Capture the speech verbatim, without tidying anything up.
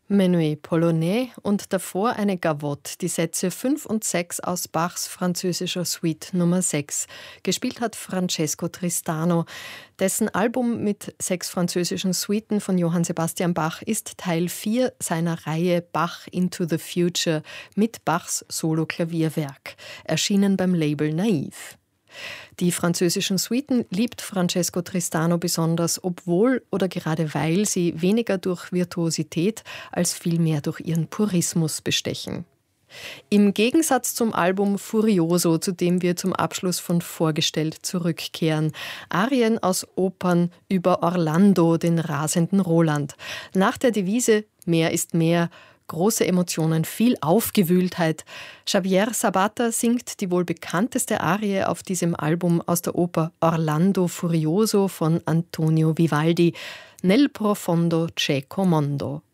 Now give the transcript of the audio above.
Menuet Polonais und davor eine Gavotte, die Sätze fünf und sechs aus Bachs französischer Suite Nummer sechs. Gespielt hat Francesco Tristano. Dessen Album mit sechs französischen Suiten von Johann Sebastian Bach ist Teil vier seiner Reihe Bach into the Future mit Bachs Solo-Klavierwerk, erschienen beim Label Naiv. Die französischen Suiten liebt Francesco Tristano besonders, obwohl oder gerade weil sie weniger durch Virtuosität als vielmehr durch ihren Purismus bestechen. Im Gegensatz zum Album Furioso, zu dem wir zum Abschluss von Vorgestellt zurückkehren. Arien aus Opern über Orlando, den rasenden Roland. Nach der Devise Mehr ist mehr, große Emotionen, viel Aufgewühltheit. Javier Sabata singt die wohl bekannteste Arie auf diesem Album aus der Oper Orlando Furioso von Antonio Vivaldi, Nel profondo cieco mondo.